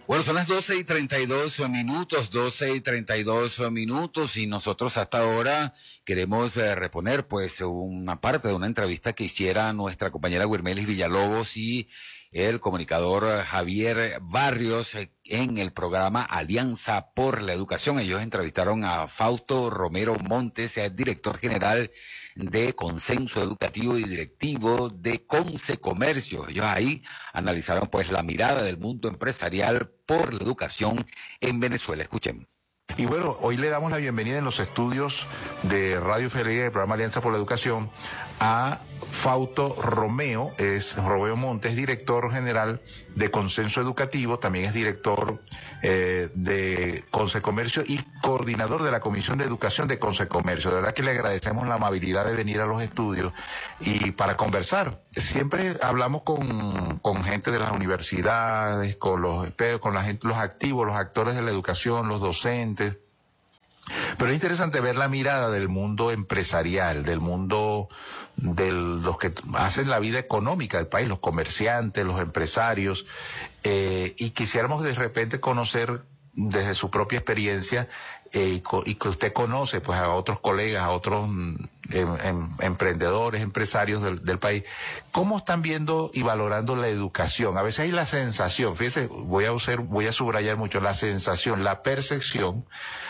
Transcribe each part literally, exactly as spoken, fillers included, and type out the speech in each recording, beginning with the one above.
Bueno, son las doce y treinta y dos minutos, doce y treinta y dos minutos, y nosotros hasta ahora queremos eh, reponer pues una parte de una entrevista que hiciera nuestra compañera Wirmelis Villalobos y el comunicador Javier Barrios en el programa Alianza por la Educación. Ellos entrevistaron a Fausto Romero Montes, el director general de Consenso Educativo y directivo de Conce Comercio. Ellos ahí analizaron pues la mirada del mundo empresarial por la educación en Venezuela. Escuchen. Y bueno, hoy le damos la bienvenida en los estudios de Radio Feria del programa Alianza por la Educación a Fausto Romeo, es Romeo Montes, director general de Consenso Educativo, también es director eh, de Consecomercio y coordinador de la Comisión de Educación de Consecomercio. De verdad que le agradecemos la amabilidad de venir a los estudios y para conversar. Siempre hablamos con, con gente de las universidades, con los con la gente, los activos, los actores de la educación, los docentes. Pero es interesante ver la mirada del mundo empresarial, del mundo de los que hacen la vida económica del país, los comerciantes, los empresarios, eh, y quisiéramos de repente conocer desde su propia experiencia eh, y, y que usted conoce pues a otros colegas, a otros em, em, emprendedores, empresarios del, del país, cómo están viendo y valorando la educación. A veces hay la sensación, fíjese, voy a usar, voy a subrayar mucho la sensación, la percepción,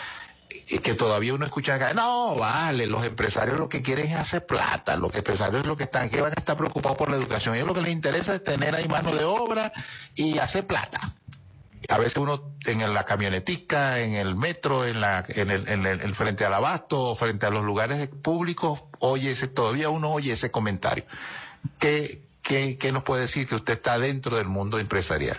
que todavía uno escucha acá, no, vale, los empresarios lo que quieren es hacer plata, los empresarios lo que están, que van a estar preocupados por la educación, ellos lo que les interesa es tener ahí mano de obra y hacer plata. A veces uno en la camionetica, en el metro, en la, en el, en el, en frente al abasto, frente a los lugares públicos, oye ese, todavía uno oye ese comentario. ¿Qué, qué, qué nos puede decir que usted está dentro del mundo empresarial?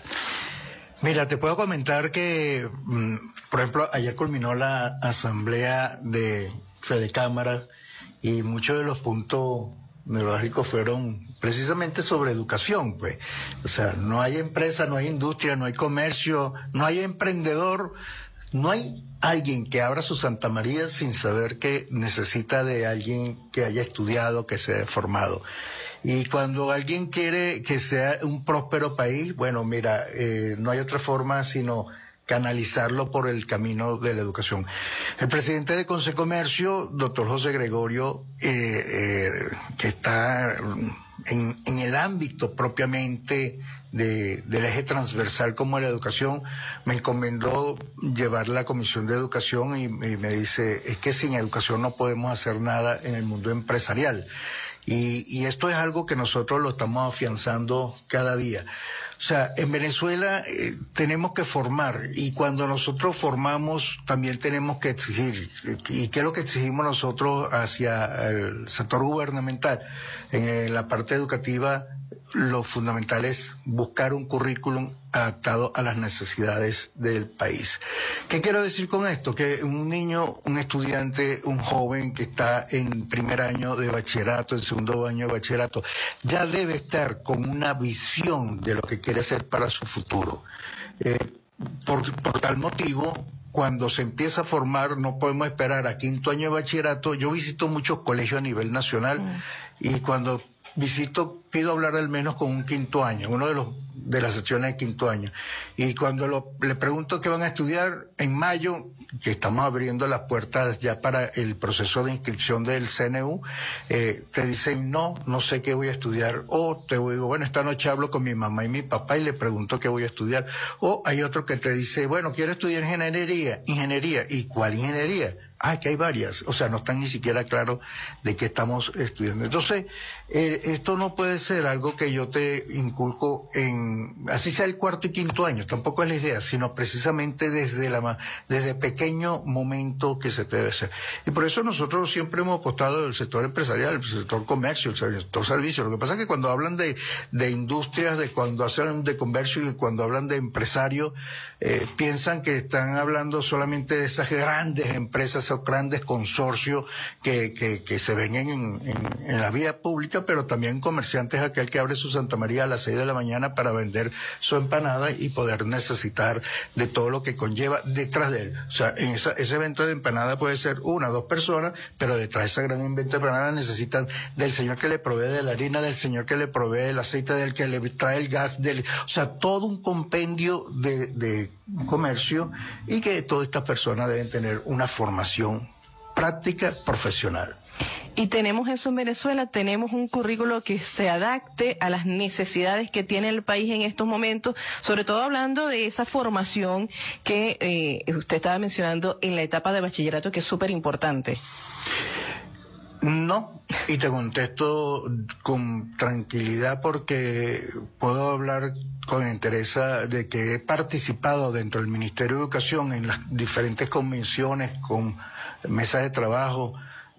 Mira, te puedo comentar que, por ejemplo, ayer culminó la asamblea de Fedecámara y muchos de los puntos neurálgicos fueron precisamente sobre educación, pues. O sea, no hay empresa, no hay industria, no hay comercio, no hay emprendedor, no hay alguien que abra su Santa María sin saber que necesita de alguien que haya estudiado, que se haya formado. Y cuando alguien quiere que sea un próspero país, bueno, mira, eh, no hay otra forma sino canalizarlo por el camino de la educación. El presidente de Consecomercio, doctor José Gregorio, eh, eh, que está en, en el ámbito propiamente de, del eje transversal como la educación, me encomendó llevar la Comisión de Educación y, y me dice, es que sin educación no podemos hacer nada en el mundo empresarial. Y, y esto es algo que nosotros lo estamos afianzando cada día. O sea, en Venezuela eh, tenemos que formar, y cuando nosotros formamos también tenemos que exigir. ¿Y qué es lo que exigimos nosotros hacia el sector gubernamental? En la parte educativa, lo fundamental es buscar un currículum adaptado a las necesidades del país. ¿Qué quiero decir con esto? Que un niño, un estudiante, un joven que está en primer año de bachillerato, en segundo año de bachillerato, ya debe estar con una visión de lo que quiere hacer para su futuro. Eh, por, por tal motivo, cuando se empieza a formar, no podemos esperar a quinto año de bachillerato. Yo visito muchos colegios a nivel nacional mm. y cuando visito, pido hablar al menos con un quinto año, uno de los de las secciones de quinto año. Y cuando lo, le pregunto qué van a estudiar en mayo, que estamos abriendo las puertas ya para el proceso de inscripción del C N U, eh, te dicen, no, no sé qué voy a estudiar. O te digo, bueno, esta noche hablo con mi mamá y mi papá y le pregunto qué voy a estudiar. O hay otro que te dice, bueno, quiero estudiar ingeniería. Ingeniería. ¿Y cuál ingeniería? Ah, que hay varias, o sea, no están ni siquiera claros de qué estamos estudiando. Entonces, eh, esto no puede ser algo que yo te inculco en, así sea el cuarto y quinto año, tampoco es la idea, sino precisamente desde la desde pequeño momento que se debe hacer. Y por eso nosotros siempre hemos apostado el sector empresarial, el sector comercio, el sector servicio. Lo que pasa es que cuando hablan de, de industrias, de cuando hablan de comercio y cuando hablan de empresarios, eh, piensan que están hablando solamente de esas grandes empresas esos grandes consorcios que, que, que se ven en, en, en la vía pública, pero también comerciantes, aquel que abre su Santa María a las seis de la mañana para vender su empanada y poder necesitar de todo lo que conlleva detrás de él. O sea, en esa, ese evento de empanada puede ser una, dos personas, pero detrás de esa gran invento de empanada necesitan del señor que le provee de la harina, del señor que le provee el aceite, del que le trae el gas, del, o sea, todo un compendio de, de comercio, y que todas estas personas deben tener una formación práctica profesional. Y tenemos eso en Venezuela, tenemos un currículo que se adapte a las necesidades que tiene el país en estos momentos, sobre todo hablando de esa formación que eh, usted estaba mencionando en la etapa de bachillerato, que es súper importante. No, y te contesto con tranquilidad porque puedo hablar con interés de que he participado dentro del Ministerio de Educación en las diferentes convenciones, con mesas de trabajo,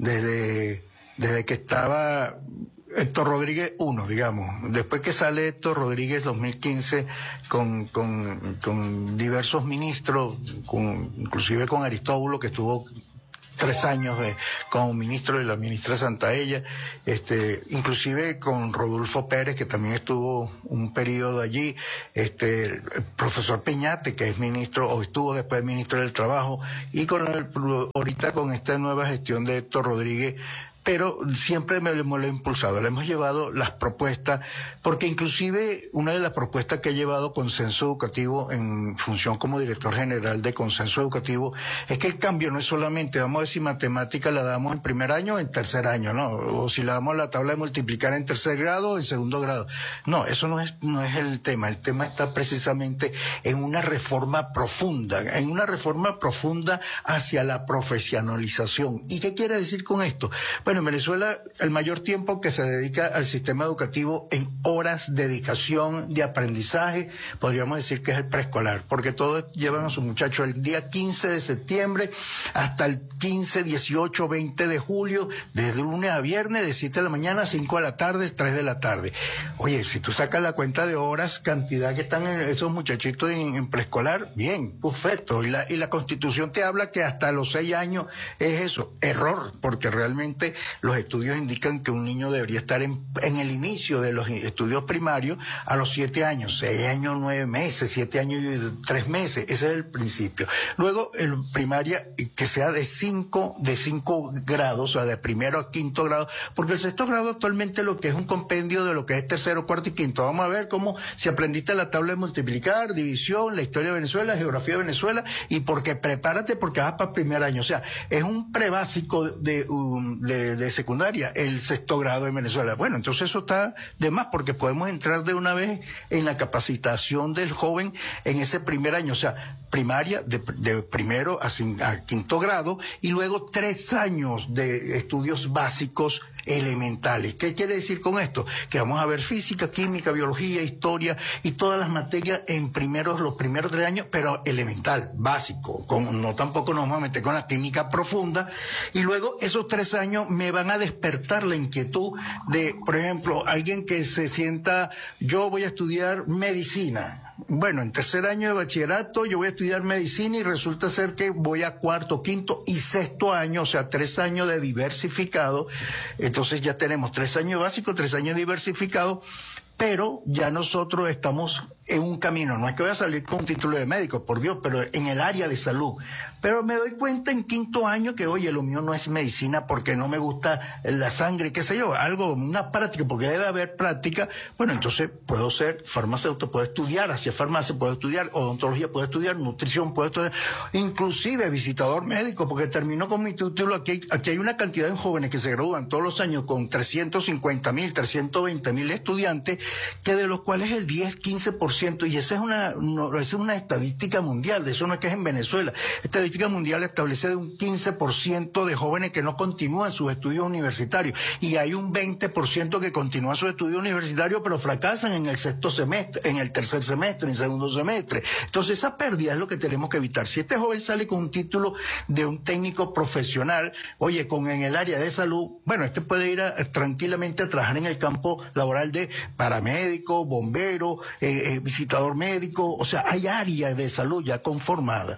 desde, desde que estaba Héctor Rodríguez uno, digamos. Después que sale Héctor Rodríguez dos mil quince con, con, con diversos ministros, con, inclusive con Aristóbulo, que estuvo tres años de, como ministro de la ministra Santaella, este, inclusive con Rodolfo Pérez, que también estuvo un periodo allí, este, el profesor Peñate, que es ministro, o estuvo después ministro del Trabajo, y con el, ahorita con esta nueva gestión de Héctor Rodríguez, pero siempre me lo hemos impulsado, le hemos llevado las propuestas, porque inclusive una de las propuestas que he llevado Consenso Educativo en función como director general de Consenso Educativo es que el cambio no es solamente, vamos a decir, matemática la damos en primer año o en tercer año, ¿no? O si la damos la tabla de multiplicar en tercer grado o en segundo grado. No, eso no es, no es el tema. El tema está precisamente en una reforma profunda, en una reforma profunda hacia la profesionalización. ¿Y qué quiere decir con esto? Bueno, en Venezuela el mayor tiempo que se dedica al sistema educativo en horas de dedicación, de aprendizaje, podríamos decir que es el preescolar, porque todos llevan a sus muchachos el día quince de septiembre hasta el quince, dieciocho, veinte de julio, desde lunes a viernes, de siete de la mañana a cinco de la tarde, tres de la tarde. Oye, si tú sacas la cuenta de horas, cantidad que están en esos muchachitos en, en preescolar, bien, perfecto. Y la, y la Constitución te habla que hasta los seis años es eso, error, porque realmente los estudios indican que un niño debería estar en, en el inicio de los estudios primarios a los siete años, seis años, nueve meses, siete años y tres meses, ese es el principio. Luego, el primaria, que sea de cinco, de cinco grados, o sea, de primero a quinto grado, porque el sexto grado actualmente lo que es un compendio de lo que es tercero, cuarto y quinto. Vamos a ver cómo, si aprendiste la tabla de multiplicar, división, la historia de Venezuela, geografía de Venezuela, y porque prepárate porque vas para el primer año. O sea, es un prebásico de, um, de de secundaria, el sexto grado en Venezuela. Bueno, entonces eso está de más, porque podemos entrar de una vez en la capacitación del joven en ese primer año, o sea, primaria de, de primero a, a quinto grado, y luego tres años de estudios básicos elementales. ¿Qué quiere decir con esto? Que vamos a ver física, química, biología, historia y todas las materias en primeros, los primeros tres años, pero elemental, básico, con, no tampoco nos vamos a meter con la química profunda, y luego esos tres años me van a despertar la inquietud de, por ejemplo, alguien que se sienta, yo voy a estudiar medicina. Bueno, en tercer año de bachillerato yo voy a estudiar medicina y resulta ser que voy a cuarto, quinto y sexto año, o sea, tres años de diversificado. Entonces ya tenemos tres años básicos, tres años diversificados, pero ya nosotros estamos en un camino. No es que voy a salir con un título de médico, por Dios, pero en el área de salud. Pero me doy cuenta en quinto año que, oye, lo mío no es medicina porque no me gusta la sangre, qué sé yo, algo, una práctica, porque debe haber práctica. Bueno, entonces puedo ser farmacéutico, puedo estudiar hacia farmacia, puedo estudiar odontología, puedo estudiar nutrición, puedo estudiar, inclusive visitador médico, porque termino con mi título. Aquí, aquí hay una cantidad de jóvenes que se gradúan todos los años con trescientos cincuenta mil, trescientos veinte mil estudiantes, que de los cuales el diez, quince por ciento, y esa es una, no, esa es una estadística mundial, de eso no es que es en Venezuela. Estadística mundial establece de un quince por ciento de jóvenes que no continúan sus estudios universitarios, y hay un veinte por ciento que continúan sus estudios universitarios pero fracasan en el sexto semestre, en el tercer semestre, en el segundo semestre. Entonces esa pérdida es lo que tenemos que evitar. Si este joven sale con un título de un técnico profesional, oye, con en el área de salud, bueno, este puede ir a, tranquilamente a trabajar en el campo laboral de paramédico, bombero, eh, eh, visitador médico, o sea, hay áreas de salud ya conformadas.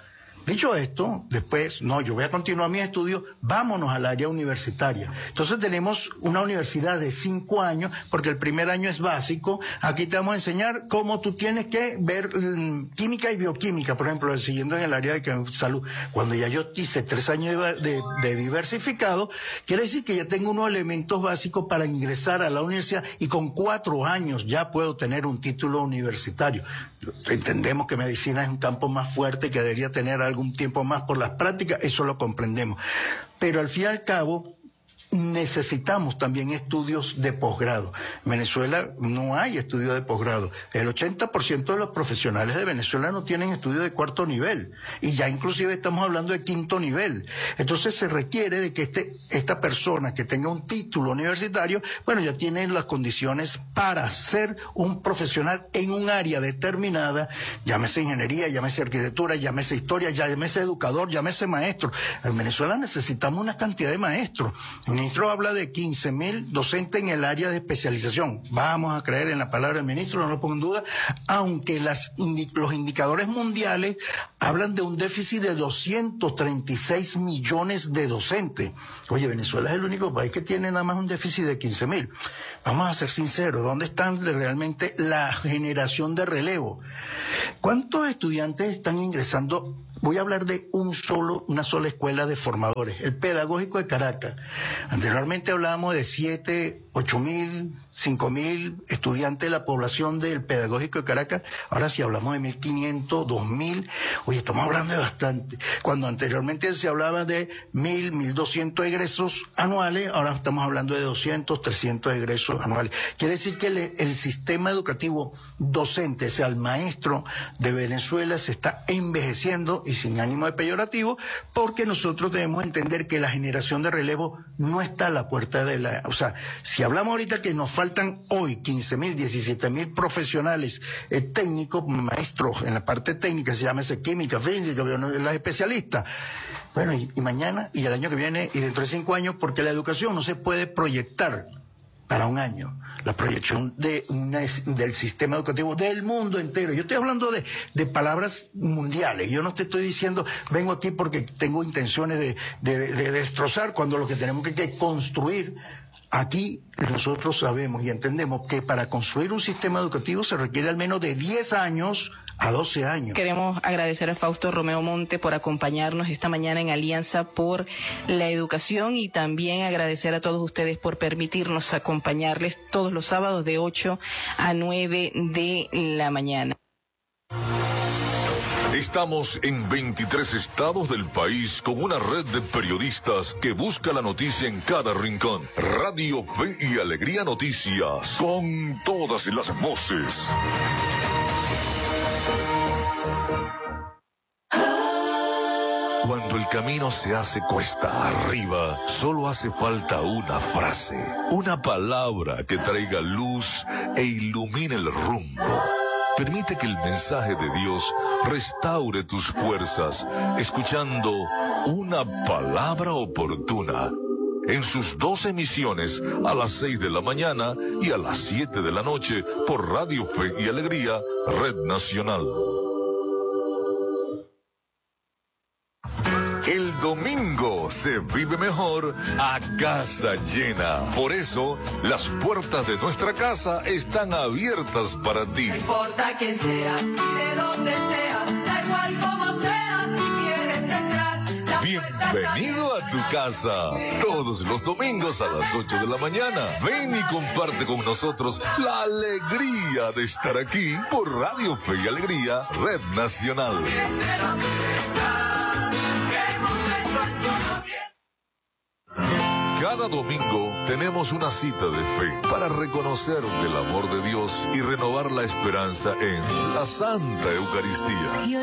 Dicho esto, después, no, yo voy a continuar mis estudios, vámonos al área universitaria. Entonces tenemos una universidad de cinco años, porque el primer año es básico. Aquí te vamos a enseñar cómo tú tienes que ver um, química y bioquímica, por ejemplo, siguiendo en el área de salud. Cuando ya yo hice tres años de, de, de diversificado, quiere decir que ya tengo unos elementos básicos para ingresar a la universidad y con cuatro años ya puedo tener un título universitario. Entendemos que medicina es un campo más fuerte, que debería tener algún tiempo más por las prácticas, eso lo comprendemos. Pero al fin y al cabo, necesitamos también estudios de posgrado. En Venezuela no hay estudios de posgrado. El ochenta por ciento de los profesionales de Venezuela no tienen estudios de cuarto nivel. Y ya inclusive estamos hablando de quinto nivel. Entonces se requiere de que este, esta persona que tenga un título universitario, bueno, ya tiene las condiciones para ser un profesional en un área determinada, llámese ingeniería, llámese arquitectura, llámese historia, llámese educador, llámese maestro. En Venezuela necesitamos una cantidad de maestros. El ministro habla de quince mil docentes en el área de especialización. Vamos a creer en la palabra del ministro, no lo pongo en duda, aunque las indi- los indicadores mundiales hablan de un déficit de doscientos treinta y seis millones de docentes. Oye, Venezuela es el único país que tiene nada más un déficit de quince mil. Vamos a ser sinceros, ¿dónde está realmente la generación de relevo? ¿Cuántos estudiantes están ingresando? Voy a hablar de un solo, una sola escuela de formadores, el Pedagógico de Caracas. Anteriormente hablábamos de siete, ocho mil, cinco mil estudiantes de la población del Pedagógico de Caracas. Ahora sí hablamos de mil quinientos, dos mil. Oye, estamos hablando de bastante. Cuando anteriormente se hablaba de mil, mil doscientos egresos anuales, ahora estamos hablando de doscientos, trescientos egresos anuales. Quiere decir que el, el sistema educativo docente, o sea, el maestro de Venezuela se está envejeciendo, y sin ánimo de peyorativo, porque nosotros debemos entender que la generación de relevo no está a la puerta de la... O sea, si hablamos ahorita que nos faltan hoy quince mil, diecisiete mil profesionales eh, técnicos, maestros en la parte técnica, se llama ese química, física, las especialistas. Bueno, y, y mañana, y el año que viene, y dentro de cinco años, porque la educación no se puede proyectar para un año. La proyección de una, del sistema educativo del mundo entero. Yo estoy hablando de, de palabras mundiales. Yo no te estoy diciendo, vengo aquí porque tengo intenciones de, de, de, de destrozar, cuando lo que tenemos que, que construir. Aquí nosotros sabemos y entendemos que para construir un sistema educativo se requiere al menos de diez años a doce años. Queremos agradecer a Fausto Romeo Monte por acompañarnos esta mañana en Alianza por la Educación, y también agradecer a todos ustedes por permitirnos acompañarles todos los sábados de ocho a nueve de la mañana. Estamos en veintitrés estados del país con una red de periodistas que busca la noticia en cada rincón. Radio Fe y Alegría Noticias, con todas las voces. Cuando el camino se hace cuesta arriba, solo hace falta una frase, una palabra que traiga luz e ilumine el rumbo. Permite que el mensaje de Dios restaure tus fuerzas, escuchando una palabra oportuna. En sus dos emisiones, a las seis de la mañana y a las siete de la noche, por Radio Fe y Alegría, Red Nacional. El domingo se vive mejor a casa llena. Por eso, las puertas de nuestra casa están abiertas para ti. No importa quién sea y de dónde sea, da igual como sea, si quieres entrar. Bienvenido a tu casa. Todos los domingos a las ocho de la mañana. Ven y comparte con nosotros la alegría de estar aquí por Radio Fe y Alegría, Red Nacional. Cada domingo tenemos una cita de fe para reconocer el amor de Dios y renovar la esperanza en la Santa Eucaristía.